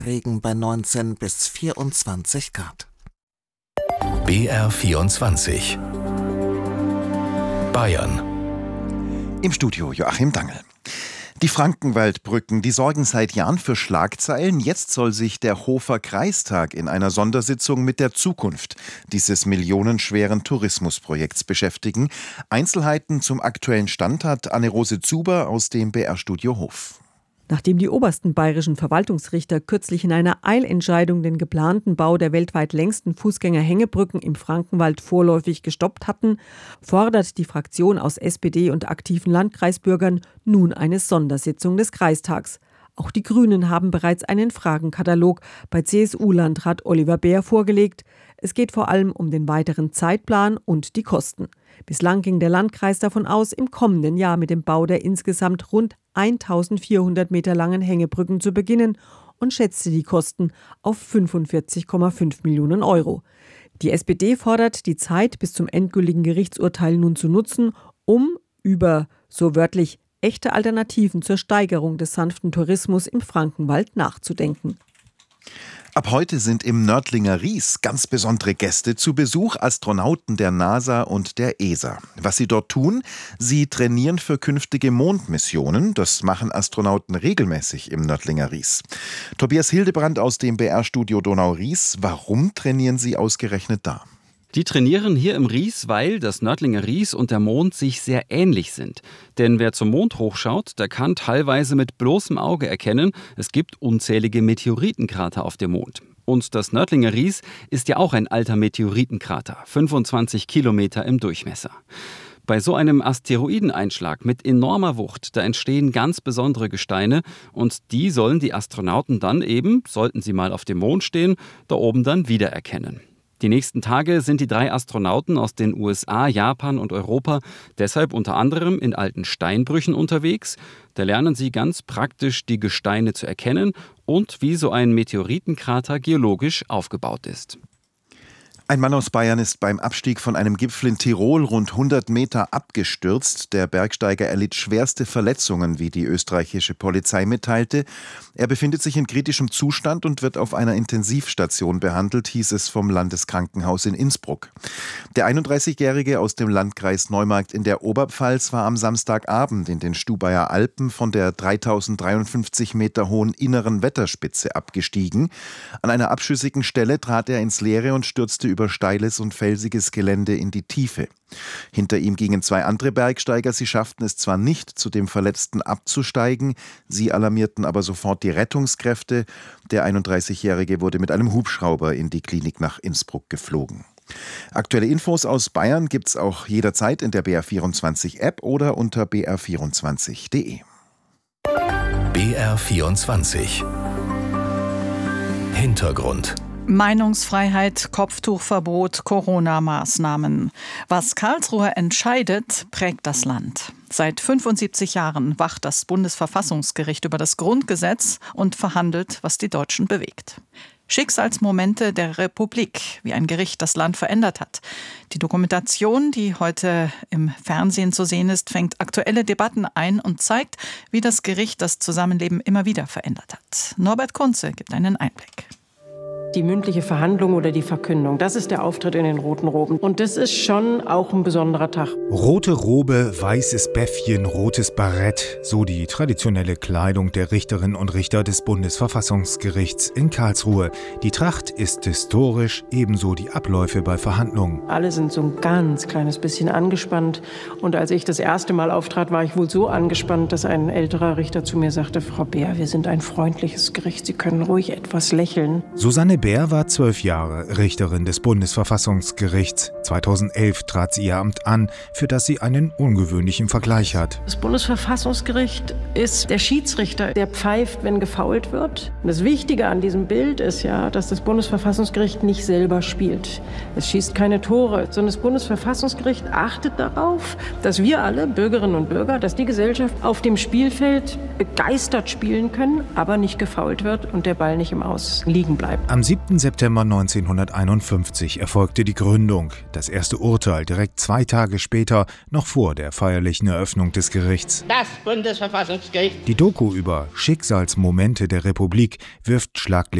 Regen bei 19 bis 24 Grad. BR24 Bayern. Im Studio Joachim Dangel. Die Frankenwaldbrücken, die sorgen seit Jahren für Schlagzeilen. Jetzt soll sich der Hofer Kreistag in einer Sondersitzung mit der Zukunft dieses millionenschweren Tourismusprojekts beschäftigen. Einzelheiten zum aktuellen Stand hat Anne-Rose Zuber aus dem BR-Studio Hof. Nachdem die obersten bayerischen Verwaltungsrichter kürzlich in einer Eilentscheidung den geplanten Bau der weltweit längsten Fußgängerhängebrücken im Frankenwald vorläufig gestoppt hatten, fordert die Fraktion aus SPD und aktiven Landkreisbürgern nun eine Sondersitzung des Kreistags. Auch die Grünen haben bereits einen Fragenkatalog bei CSU-Landrat Oliver Beer vorgelegt. Es geht vor allem um den weiteren Zeitplan und die Kosten. Bislang ging der Landkreis davon aus, im kommenden Jahr mit dem Bau der insgesamt rund 1400 Meter langen Hängebrücken zu beginnen und schätzte die Kosten auf 45,5 Millionen Euro. Die SPD fordert, die Zeit bis zum endgültigen Gerichtsurteil nun zu nutzen, um über, so wörtlich, echte Alternativen zur Steigerung des sanften Tourismus im Frankenwald nachzudenken. Ab heute sind im Nördlinger Ries ganz besondere Gäste zu Besuch, Astronauten der NASA und der ESA. Was sie dort tun? Sie trainieren für künftige Mondmissionen. Das machen Astronauten regelmäßig im Nördlinger Ries. Tobias Hildebrand aus dem BR-Studio Donau-Ries. Warum trainieren Sie ausgerechnet da? Die trainieren hier im Ries, weil das Nördlinger Ries und der Mond sich sehr ähnlich sind. Denn wer zum Mond hochschaut, der kann teilweise mit bloßem Auge erkennen, es gibt unzählige Meteoritenkrater auf dem Mond. Und das Nördlinger Ries ist ja auch ein alter Meteoritenkrater, 25 Kilometer im Durchmesser. Bei so einem Asteroideneinschlag mit enormer Wucht, da entstehen ganz besondere Gesteine und die sollen die Astronauten dann eben, sollten sie mal auf dem Mond stehen, da oben dann wiedererkennen. Die nächsten Tage sind die 3 Astronauten aus den USA, Japan und Europa deshalb unter anderem in alten Steinbrüchen unterwegs. Da lernen sie ganz praktisch, die Gesteine zu erkennen und wie so ein Meteoritenkrater geologisch aufgebaut ist. Ein Mann aus Bayern ist beim Abstieg von einem Gipfel in Tirol rund 100 Meter abgestürzt. Der Bergsteiger erlitt schwerste Verletzungen, wie die österreichische Polizei mitteilte. Er befindet sich in kritischem Zustand und wird auf einer Intensivstation behandelt, hieß es vom Landeskrankenhaus in Innsbruck. Der 31-Jährige aus dem Landkreis Neumarkt in der Oberpfalz war am Samstagabend in den Stubaier Alpen von der 3053 Meter hohen inneren Wetterspitze abgestiegen. An einer abschüssigen Stelle trat er ins Leere und stürzte über steiles und felsiges Gelände in die Tiefe. Hinter ihm gingen 2 andere Bergsteiger. Sie schafften es zwar nicht, zu dem Verletzten abzusteigen, sie alarmierten aber sofort die Rettungskräfte. Der 31-Jährige wurde mit einem Hubschrauber in die Klinik nach Innsbruck geflogen. Aktuelle Infos aus Bayern gibt's auch jederzeit in der BR24-App oder unter br24.de. BR24 Hintergrund. Meinungsfreiheit, Kopftuchverbot, Corona-Maßnahmen. Was Karlsruhe entscheidet, prägt das Land. Seit 75 Jahren wacht das Bundesverfassungsgericht über das Grundgesetz und verhandelt, was die Deutschen bewegt. Schicksalsmomente der Republik, wie ein Gericht das Land verändert hat. Die Dokumentation, die heute im Fernsehen zu sehen ist, fängt aktuelle Debatten ein und zeigt, wie das Gericht das Zusammenleben immer wieder verändert hat. Norbert Kunze gibt einen Einblick. Die mündliche Verhandlung oder die Verkündung, das ist der Auftritt in den roten Roben. Und das ist schon auch ein besonderer Tag. Rote Robe, weißes Bäffchen, rotes Barett, so die traditionelle Kleidung der Richterinnen und Richter des Bundesverfassungsgerichts in Karlsruhe. Die Tracht ist historisch, ebenso die Abläufe bei Verhandlungen. Alle sind so ein ganz kleines bisschen angespannt. Und als ich das erste Mal auftrat, war ich wohl so angespannt, dass ein älterer Richter zu mir sagte: Frau Beer, wir sind ein freundliches Gericht, Sie können ruhig etwas lächeln. Susanne Beer war 12 Jahre Richterin des Bundesverfassungsgerichts. 2011 trat sie ihr Amt an, für das sie einen ungewöhnlichen Vergleich hat. Das Bundesverfassungsgericht ist der Schiedsrichter, der pfeift, wenn gefoult wird. Und das Wichtige an diesem Bild ist ja, dass das Bundesverfassungsgericht nicht selber spielt. Es schießt keine Tore, sondern das Bundesverfassungsgericht achtet darauf, dass wir alle, Bürgerinnen und Bürger, dass die Gesellschaft auf dem Spielfeld begeistert spielen können, aber nicht gefoult wird und der Ball nicht im Aus liegen bleibt. Am 7. September 1951 erfolgte die Gründung. Das erste Urteil direkt 2 Tage später, noch vor der feierlichen Eröffnung des Gerichts. Das Bundesverfassungsgericht. Die Doku über Schicksalsmomente der Republik wirft schlaglicht